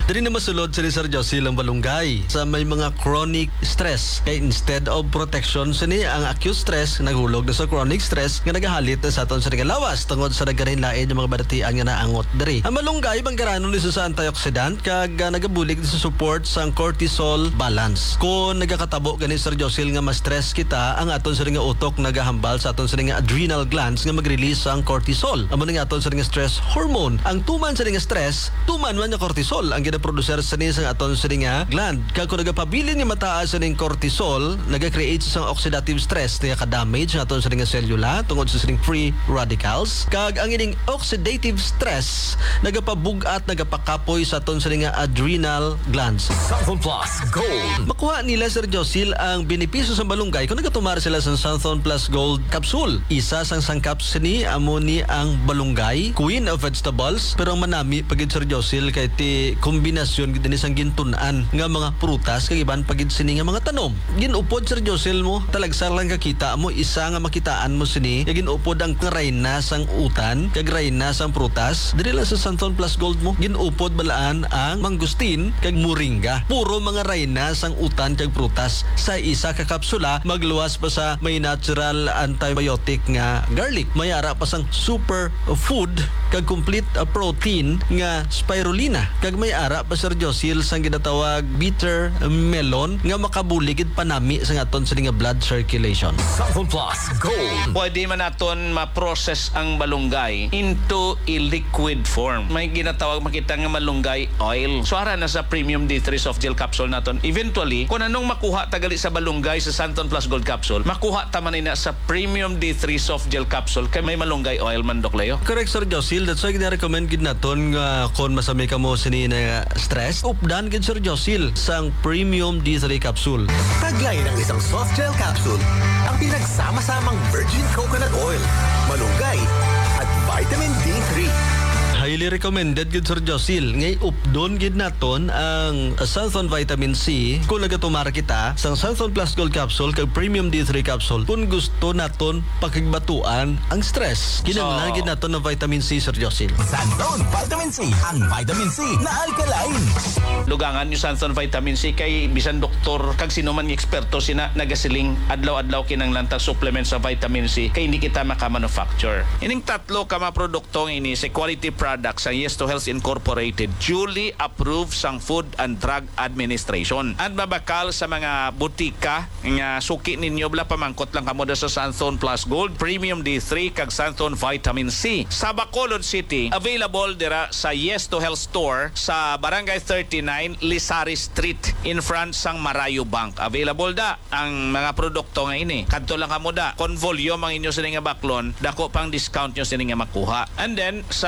Dili na masulod si Sir Josil ang balunggay sa may mga chronic stress. Kaya instead of protection sini ang acute stress naghulog na sa chronic stress nga nagahalit na sa aton sa lawas tungod sa nagarin lain yung mga badatian nga naangot diri. Ang malunggay bangkaranon ni sa antioxidant kag nagabulig sa support sa cortisol balance. Kung nagakatabo gani Sir Josil nga ma-stress kita, ang aton sa nga utok nagahambal sa aton sa nga adrenal glands nga mag-release ang cortisol. Amo nga aton sa nga stress hormone. Ang tuman sa nga stress, tuman man nga cortisol ang ginaproducer sa aton sa nga gland. Kag kung nagapabilin nga mataas sa ning cortisol, naga-create sa oxidative stress nga ka-damage sa aton sa nga selula tungod sa free radicals. Kag ang ining oxidative stress nagapabugat, nagapakapoy sa aton sa nga adrenal glands. Southern Plus Gold. Makuha nila Sir Josil ang benepisyo sa balunggay kung nagatumar sila sa Southern Plus Gold capsule. Isa sang sangkap sini amo ni ang balunggay, queen of vegetables, pero ang manami pagid Sir Josil kay ti kombinasyon gid ni sang gintunan nga mga prutas kag iban pagid sini nga mga tanom. Ginupod Sir Josil mo, talagsar lang kakita mo isa nga makitaan mo sini, ginupod ang rayna sang utan kag rayna sang prutas. Diri lang sa Southern Plus Gold mo, ginupod balaan ang mangustin kag moringa. Puro mga rayna sang utan kag prutas sa isa ka kapsula, magluwas pa sa may natural antibiotic nga garlic. Mayara pa sang super food kag complete protein nga spirulina. Kag may ara pa Sir Josil sang ginatawag bitter melon nga makabuligid panami sa aton sa nga blood circulation. Southern Plus Gold. Pwede man naton ma-process ang malunggay into a liquid form. May ginatawag makita nga malunggay oil. So ara na sa premium D3 soft gel capsule naton. Eventually, kung anong makuha tagali sa balunggay sa Santon Plus Gold capsule, makuha ta man na sa premium D3 soft gel capsule kay may malunggay oil man Dok Leo. Correct Sir Josil, that's why gina-recommend gid naton nga kung masami ka mo sini na stress, updan gid Sir Josil sang premium D3 capsule. Taglay ng isang soft gel capsule ang pinagsama-samang virgin coconut oil, malunggay at vitamin D3. Highly recommended gid Sir Josil. Ngay updon gid naton ang Southern Vitamin C kung nagatumar kita sa Southern Plus Gold capsule kag Premium D3 capsule kung gusto naton pakigbatuan ang stress. Kinahanglan gid naton ng vitamin C Sir Josil. Santon Vitamin C, ang vitamin C na alkaline. Lugangan yung Santon Vitamin C kay bisan doktor kag sino man nga eksperto sina nagasiling adlaw-adlaw kinahanglan ta supplement sa vitamin C kay hindi kita maka-manufacture. Ining tatlo ka mga produktong ini sa quality products sa Yes to Health Incorporated duly approved sang Food and Drug Administration. At babakal sa mga butika nga suki ninyo bla pamangkot lang kamo sa Santon Plus Gold, Premium D3 kag Santon Vitamin C. Sa Bacolod City, available dira sa Yes to Health Store sa Barangay 39 Lisari Street in front sang Marayo Bank. Available da ang mga produkto nga ini. Kadto lang kamo da. Kon volume ang inyo sini nga baklon, dako pang discount nyo sini nga makuha. And then sa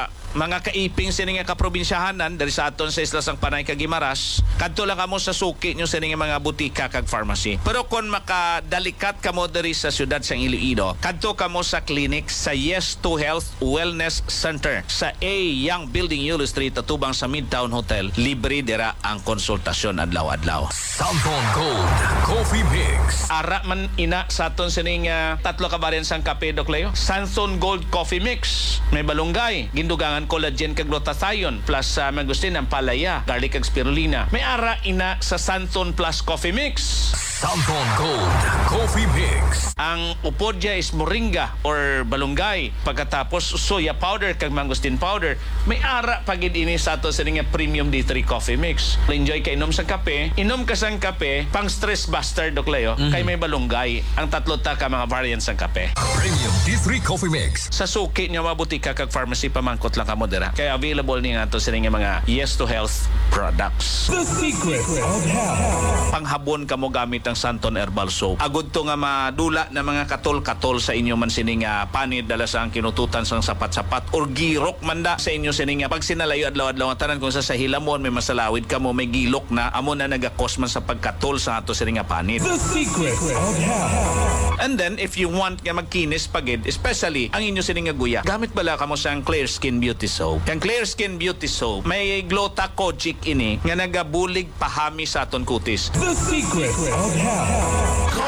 mga kaiping sini nga kaprobinsyahanan dari sa aton sa isla sang Panay kag Guimaras, kadto lang kamo sa suki nyo sini nga mga butika kag pharmacy. Pero kon makadalikat kamo diri sa syudad sang Iloilo, kadto kamo sa clinic sa Yes to Health Wellness Center sa A Young Building Yulo Street atubang sa Midtown Hotel. Libre dira ang konsultasyon adlaw-adlaw. Santon Gold Coffee Mix. Ara man ina sa aton sining tatlo ka variant sang kape Dok Leo. Santon Gold Coffee Mix. May balunggay, gindugangan collagen kag glutathione plus mangustin ang palaya, garlic kag spirulina. May ara ina sa Santon Plus Coffee Mix. Santon Gold Coffee Mix. Ang upod dya is moringa or balunggay. Pagkatapos soya powder kag mangustin powder. May ara pagid ini sa ato sa nga Premium D3 Coffee Mix. Enjoy ka inom sa kape. Inom ka sang kape pang stress buster Dok Leo. Kay may balunggay. Ang tatlo ta ka mga variants ng kape. Premium D3 Coffee Mix. Sa suki nyo mga butika kag pharmacy pamangkot lang kamo dira. Kaya available ni nga to sa nga mga Yes to Health products. The secret of health. Panghabon kamo gamit ang Santon Herbal Soap. Agud to nga madula na mga katol-katol sa inyo man sining panid dala sa ang kinututan sang sapat-sapat or girok manda sa inyo sining pag sinalayo adlaw-adlaw tanan kung sa hilamon may masalawid kamo may gilok na amo na nagakos man sa pagkatol sa ato sining panid. The secret of health. And then if you want nga magkinis pagid, especially ang inyo sining guya, gamit bala kamo sang Clear Skin Beauty Soap. Kang Clear Skin Beauty Soap may glutathione ini nga nagabulig pahami sa aton kutis. The secret of health.